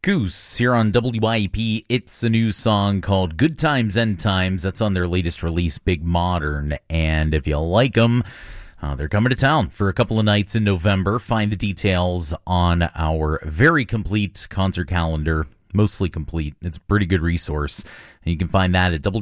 Goose here on WYP. It's a new song called Good Times, End Times. That's on their latest release, Big Modern. And if you like them, they're coming to town for a couple of nights in November. Find the details on our very complete concert calendar. Mostly complete. It's a pretty good resource. And you can find that at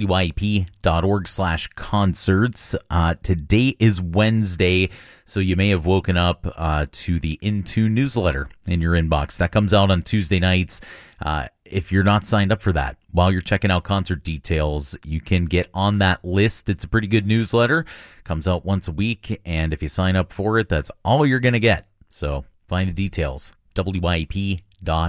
wyp.org/concerts. Today is Wednesday, so you may have woken up to the Intune newsletter in your inbox. That comes out on Tuesday nights. If you're not signed up for that, while you're checking out concert details, you can get on that list. It's a pretty good newsletter. Comes out once a week, and if you sign up for it, that's all you're going to get. So find the details. wyp.org.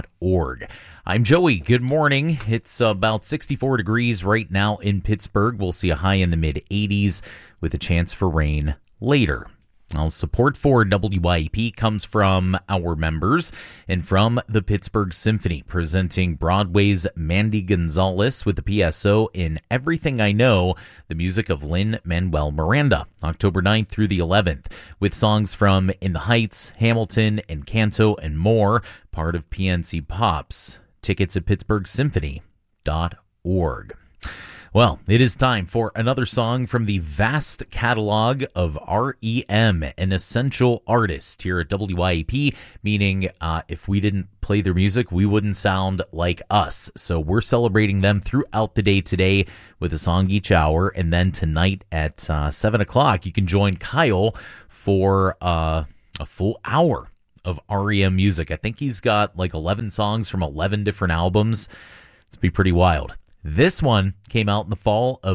I'm Joey. Good morning. It's about 64 degrees right now in Pittsburgh. We'll see a high in the mid-80s with a chance for rain later. Support for WYP comes from our members and from the Pittsburgh Symphony, presenting Broadway's Mandy Gonzalez with the PSO in Everything I Know, the music of Lin-Manuel Miranda, October 9th through the 11th, with songs from In the Heights, Hamilton, Encanto, and more, part of PNC Pops. Tickets at pittsburghsymphony.org. Well, it is time for another song from the vast catalog of REM, an essential artist here at WYAP, meaning if we didn't play their music, we wouldn't sound like us. So we're celebrating them throughout the day today with a song each hour. And then tonight at 7 o'clock, you can join Kyle for a full hour of REM music. I think he's got like 11 songs from 11 different albums. It's be pretty wild. This one came out in the fall of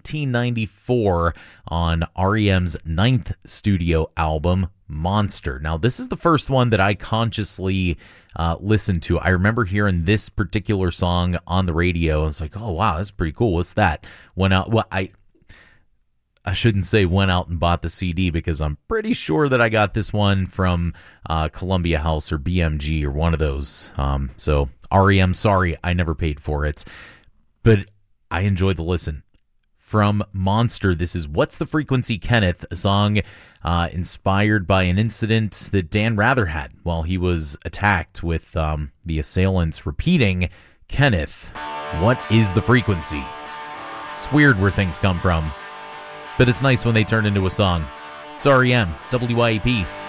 1994 on REM's 9th studio album, Monster. Now, this is the first one that I consciously listened to. I remember hearing this particular song on the radio. I was like, oh, wow, that's pretty cool. What's that? Went out. Well, I shouldn't say went out and bought the CD because I'm pretty sure that I got this one from Columbia House or BMG or one of those. So REM, sorry, I never paid for it. But I enjoyed the listen. From Monster, this is What's the Frequency, Kenneth, a song inspired by an incident that Dan Rather had while he was attacked, with the assailants repeating, Kenneth, what is the frequency? It's weird where things come from, but it's nice when they turn into a song. It's REM, WYAP.